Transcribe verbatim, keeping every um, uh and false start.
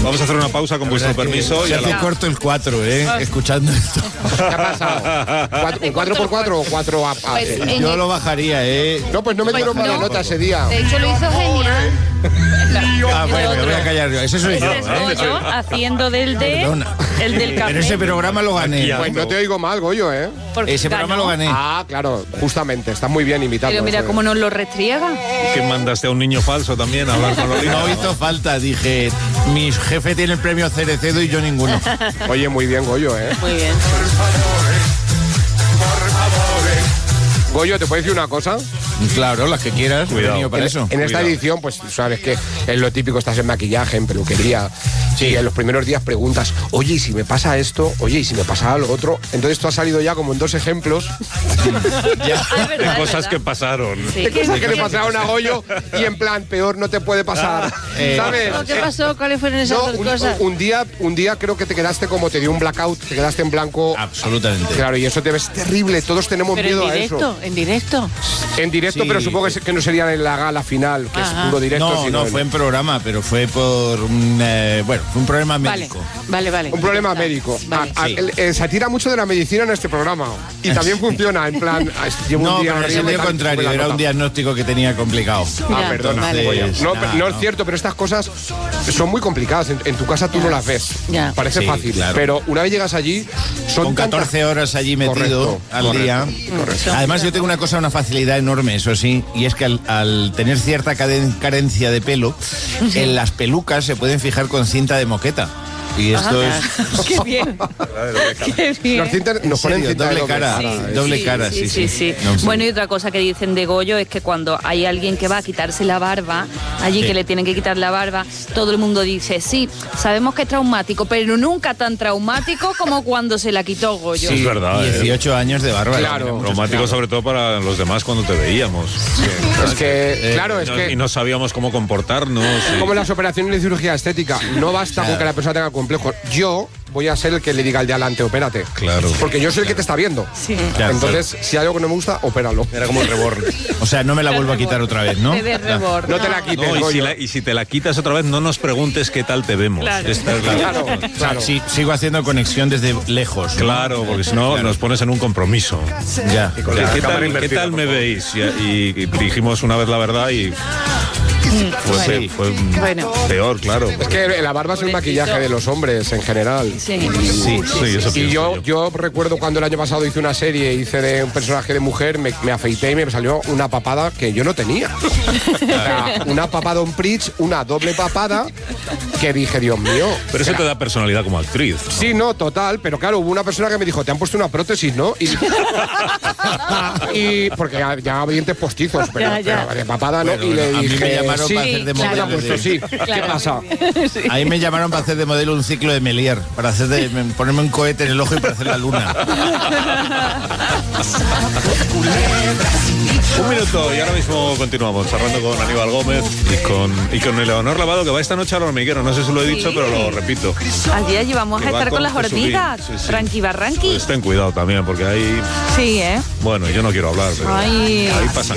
Vamos a hacer una pausa con vuestro permiso. Se hace corto el cuatro, ¿eh? Escuchando esto. ¿Qué ha pasado? ¿Un cuatro por cuatro o cuatro a, a Pues, eh? Yo lo bajaría, ¿eh? No, pues no me Pues dieron mala no. nota ese día. De hecho, lo hizo genial. Ah, bueno, me voy a callar yo. Ese soy yo, Este es ¿eh? Goyo haciendo del de Perdona. el del café. En ese programa lo gané. Pues no te oigo mal, Goyo, ¿eh? Porque Ese programa lo gané. Ah, claro, justamente. Está muy bien invitado. Pero mira eso, cómo ¿eh? nos lo restriega. Que mandaste a un niño falso también a hablar con Lolita. No hizo falta, dije, mi jefe tiene el premio Cerecedo y yo ninguno. Oye, muy bien, Goyo, ¿eh? Muy bien. Goyo, ¿te puedo decir una cosa? Claro, las que quieras, he Cuidado. venido para en, eso. en esta Cuidado. edición, pues sabes que es lo típico, estás en maquillaje, en peluquería. Sí. Y en los primeros días preguntas, oye, ¿y si me pasa esto? Oye, ¿y si me pasa lo otro? Entonces tú has salido ya como en dos ejemplos Ya. Ah, es De verdad, cosas es que verdad. pasaron. Sí. de cosas que le pasaron a Goyo y en plan, peor no te puede pasar. Eh, ¿Sabes? ¿Qué pasó? ¿Cuáles fueron esas No, dos un, cosas? un día, un día creo que te quedaste como te dio un blackout, te quedaste en blanco. Absolutamente. Claro, y eso te ves terrible, todos tenemos Pero miedo en a directo, eso. en directo. En directo, Sí. pero supongo que, se- que no sería en la gala final, que Ajá. es puro directo. No, sino no, en- fue en programa, pero fue por un, eh, bueno, fue un problema Vale, médico. vale, vale. Un problema Vale. médico. Vale. A- a- Sí. el- eh, se tira mucho de la medicina en este programa. Y también funciona, en plan, ah, es- llevo No, un día pero en el horrible, sentido tal, contrario, sube la era un nota. diagnóstico que tenía complicado. Ah, Ya, perdona. vale. Goyo. No, Nah, no es no. cierto, pero estas cosas son muy complicadas. En, en tu casa tú no las ves. Ya. Parece Sí, fácil. claro. Pero una vez llegas allí, son Con tantas- catorce horas allí metido Correcto, al correcto, día. correcto. Además, yo tengo una cosa, una facilidad enorme, eso sí, y es que al, al tener cierta caden- carencia de pelo, en las pelucas se pueden fijar con cinta de moqueta. Y esto Ah, es Qué bien. Qué bien. Los cintas en nos ponen serio, cinta de doble cara, cara, sí, ¿eh? doble cara, sí, sí. sí. No, sí. Bueno, y otra cosa que dicen de Goyo es que cuando hay alguien que va a quitarse la barba, allí Sí. que le tienen que quitar la barba, todo el mundo dice, sí, sabemos que es traumático, pero nunca tan traumático como cuando se la quitó Goyo. Sí, es verdad. eh. dieciocho años de barba. Claro. Traumático sobre todo para los demás cuando te veíamos. Es que, claro, Y es no- que... Y no sabíamos cómo comportarnos. y- Como las operaciones de cirugía estética, no basta con Claro. que la persona tenga complejo. Yo voy a ser el que le diga al de adelante, opérate. Claro. Porque yo soy el que te está viendo. Sí. Claro, Entonces, si hay algo que no me gusta, opéralo. Era como el reborn. O sea, no me la vuelvo a quitar otra vez, ¿no? Te de rebord, No te la quites, No, y, si Goyo. la- y si te la quitas otra vez, no nos preguntes qué tal te vemos. Claro. Esta es la- Claro, O sea, claro. sí, sigo haciendo conexión desde lejos. ¿no? Claro, porque si no nos pones en un compromiso. Ya. ¿Qué, con la qué cámara tal, invertida, qué tal por me favor. veis? Y, y- y dijimos una vez la verdad y fue, Sí. fue Bueno. peor, claro. Es que la barba es el maquillaje de los hombres en general. Sí. Sí, sí, eso Y pienso yo, yo recuerdo cuando el año pasado hice una serie, hice de un personaje de mujer, me, me afeité y me salió una papada que yo no tenía. O sea, una papada on bridge, una doble papada, que dije, Dios mío. Pero eso te da personalidad como actriz. ¿no? Sí, no, total, pero claro, hubo una persona que me dijo, te han puesto una prótesis, ¿no? Y, y- porque ya, ya había dientes postizos, pero, Ya, ya. pero de papada no. Bueno, y le bueno, a mí me dije, llamaron sí, para hacer de sí, me la han modelo puesto, de- sí. ¿Qué pasa? Ahí me llamaron para hacer de modelo un ciclo de Melier, para hacer de, ponerme un cohete en el ojo y para hacer la luna. Un minuto y ahora mismo continuamos charlando con Aníbal Gómez y con, y con Eleonor Lavado, que va esta noche al hormiguero. No sé si lo he dicho, Sí. pero lo repito. Allí allí vamos Que a va estar con, con las Jesurín. hormigas. Sí, sí. Tranqui barranqui. Pues ten cuidado también, porque ahí, Sí, ¿eh? bueno, yo no quiero hablar, pero Ay. ahí pasa.